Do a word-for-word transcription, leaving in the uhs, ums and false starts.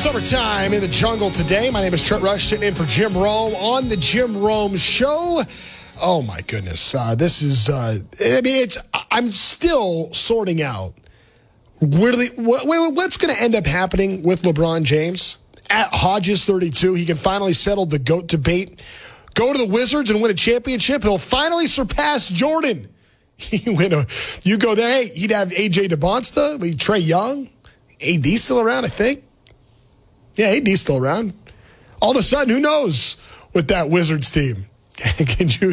Summertime in the jungle today. My name is Trent Rush, sitting in for Jim Rome on the Jim Rome Show. Oh my goodness, uh, this is. Uh, I mean, it's. I'm still sorting out really what, what's going to end up happening with LeBron James at Hodges thirty-two. He can finally settle the GOAT debate, go to the Wizards and win a championship. He'll finally surpass Jordan. He win a. You go there. Hey, he'd have A J DeBonsta, Trae Young, A D still around, I think. Yeah, A D's still around. All of a sudden, who knows with that Wizards team? Can you